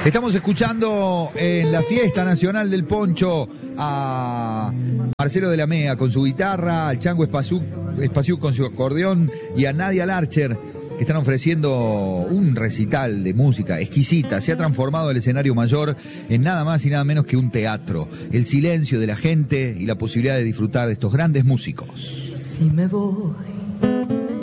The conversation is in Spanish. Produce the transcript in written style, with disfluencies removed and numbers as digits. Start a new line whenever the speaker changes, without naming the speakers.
Estamos escuchando en la Fiesta Nacional del Poncho a Marcelo de la Mea con su guitarra, al Chango Espaciú con su acordeón y a Nadia Larcher, que están ofreciendo un recital de música exquisita. Se ha transformado el escenario mayor en nada más y nada menos que un teatro. El silencio de la gente y la posibilidad de disfrutar de estos grandes músicos.
Si me voy